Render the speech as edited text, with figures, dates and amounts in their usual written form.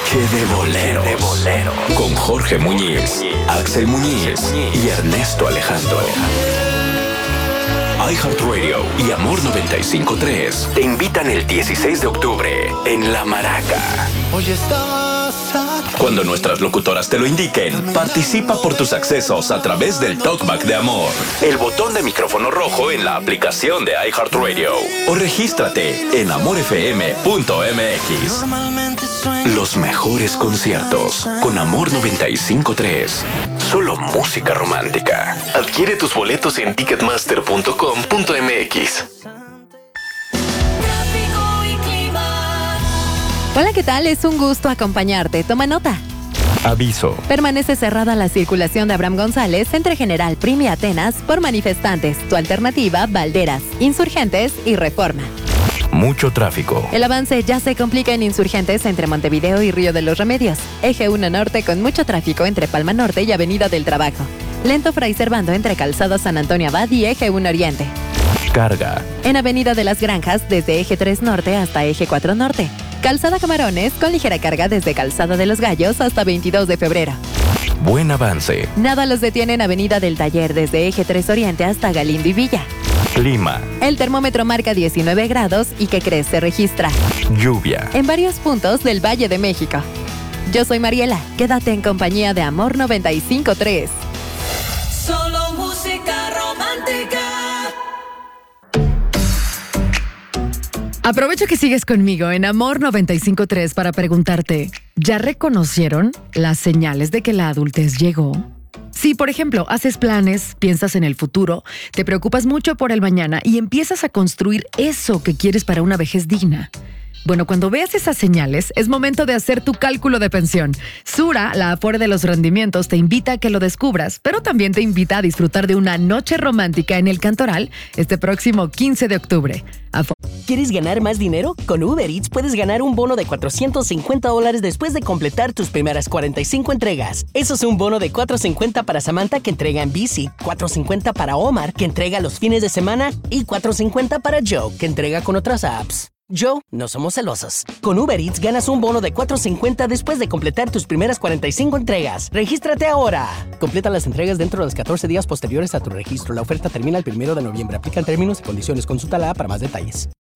Que de boleros. Con Jorge Muñiz, Axel Muñiz y Ernesto Alejandro. iHeartRadio y Amor 95.3 te invitan el 16 de octubre en La Maraca. Hoy estás aquí. Cuando nuestras locutoras te lo indiquen, participa por tus accesos a través del Talkback de Amor, el botón de micrófono rojo en la aplicación de iHeartRadio, o regístrate en amorfm.mx. Los mejores conciertos con Amor 95.3. Solo música romántica. Adquiere tus boletos en ticketmaster.com.mx. Hola, ¿qué tal? Es un gusto acompañarte. Toma nota. Aviso. Permanece cerrada la circulación de Abraham González entre General Prim y Atenas por manifestantes. Tu alternativa, Valderas, Insurgentes y Reforma. Mucho tráfico. El avance ya se complica en Insurgentes entre Montevideo y Río de los Remedios. Eje 1 Norte con mucho tráfico entre Palma Norte y Avenida del Trabajo. Lento Fray Servando entre Calzada San Antonio Abad y Eje 1 Oriente. Carga. En Avenida de las Granjas desde Eje 3 Norte hasta Eje 4 Norte. Calzada Camarones con ligera carga desde Calzada de los Gallos hasta 22 de febrero. Buen avance. Nada los detiene en Avenida del Taller desde Eje 3 Oriente hasta Galindo y Villa. Clima. El termómetro marca 19 grados y ¿qué crees? Se registra Lluvia. en varios puntos del Valle de México. Yo soy Mariela. Quédate en compañía de Amor 95.3. Solo música romántica. Aprovecho que sigues conmigo en Amor 95.3 para preguntarte, ¿ya reconocieron las señales de que la adultez llegó? Si, por ejemplo, haces planes, piensas en el futuro, te preocupas mucho por el mañana y empiezas a construir eso que quieres para una vejez digna. Bueno, cuando veas esas señales, es momento de hacer tu cálculo de pensión. Sura, la Afore de los Rendimientos, te invita a que lo descubras, pero también te invita a disfrutar de una noche romántica en el Cantoral este próximo 15 de octubre. ¿Quieres ganar más dinero? Con Uber Eats puedes ganar un bono de $450 después de completar tus primeras 45 entregas. Eso es un bono de $450 para Samantha, que entrega en bici, $450 para Omar, que entrega los fines de semana, y $450 para Joe, que entrega con otras apps. Joe, no somos celosos. Con Uber Eats ganas un bono de $450 después de completar tus primeras 45 entregas. ¡Regístrate ahora! Completa las entregas dentro de los 14 días posteriores a tu registro. La oferta termina el 1 de noviembre. Aplican términos y condiciones. Consulta la app para más detalles.